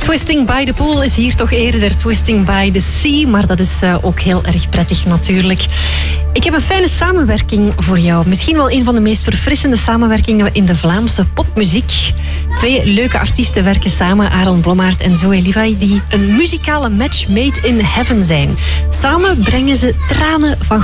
Twisting by the Pool is hier toch eerder Twisting by the Sea. Maar dat is ook heel erg prettig natuurlijk. Ik heb een fijne samenwerking voor jou. Misschien wel een van de meest verfrissende samenwerkingen in de Vlaamse popmuziek. 2 leuke artiesten werken samen, Aaron Blommaert en Zoe Levi, die een muzikale match made in heaven zijn. Samen brengen ze tranen van